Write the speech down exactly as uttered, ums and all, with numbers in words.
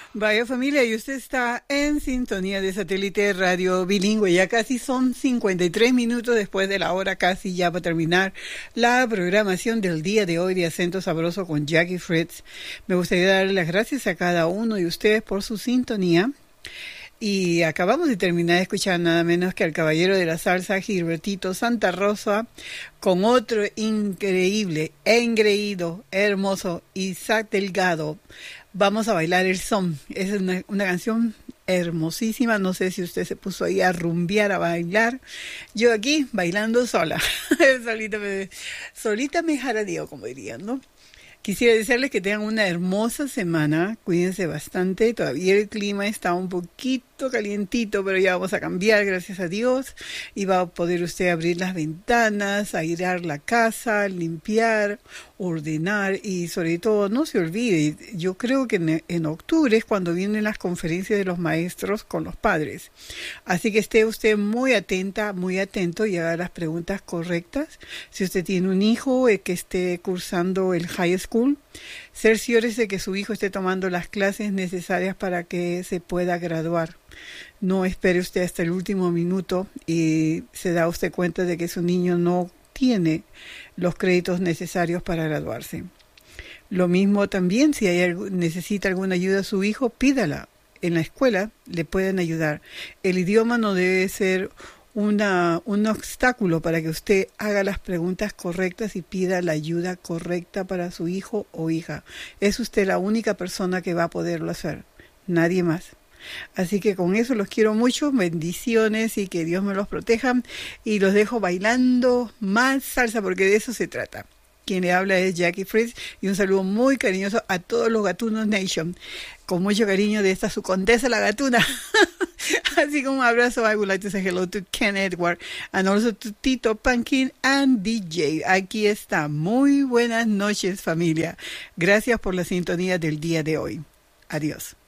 Vaya familia, y usted está en sintonía de Satélite Radio Bilingüe. Ya casi son cincuenta y tres minutos después de la hora, casi ya va a terminar la programación del día de hoy de Acento Sabroso con Jackie Fritz. Me gustaría darle las gracias a cada uno de ustedes por su sintonía. Y acabamos de terminar de escuchar nada menos que al caballero de la salsa, Gilbertito Santa Rosa, con otro increíble, engreído, hermoso, Isaac Delgado. Vamos a bailar el son. Es una, una canción hermosísima. No sé si usted se puso ahí a rumbear, a bailar. Yo aquí bailando sola. solita, me, solita me jaradeo, como dirían, ¿no? Quisiera desearles que tengan una hermosa semana, cuídense bastante, todavía el clima está un poquito calientito, pero ya vamos a cambiar, gracias a Dios, y va a poder usted abrir las ventanas, airear la casa, limpiar, ordenar y sobre todo no se olvide, yo creo que en, en octubre es cuando vienen las conferencias de los maestros con los padres, así que esté usted muy atenta, muy atento y haga las preguntas correctas. Si usted tiene un hijo eh, que esté cursando el high school, cerciórese de que su hijo esté tomando las clases necesarias para que se pueda graduar. No espere usted hasta el último minuto y se da usted cuenta de que su niño no tiene los créditos necesarios para graduarse. Lo mismo también, si hay, necesita alguna ayuda a su hijo, pídala. En la escuela le pueden ayudar. El idioma no debe ser Una, un obstáculo para que usted haga las preguntas correctas y pida la ayuda correcta para su hijo o hija. Es usted la única persona que va a poderlo hacer, nadie más. Así que con eso los quiero mucho, bendiciones y que Dios me los proteja. Y los dejo bailando más salsa porque de eso se trata. Quien le habla es Jackie Fritz y un saludo muy cariñoso a todos los Gatunos Nation. Con mucho cariño de esta su condesa la gatuna. Así como un abrazo, I would like to say hello to Ken Edward and also to Tito Pankin and D J. Aquí está. Muy buenas noches, familia. Gracias por la sintonía del día de hoy. Adiós.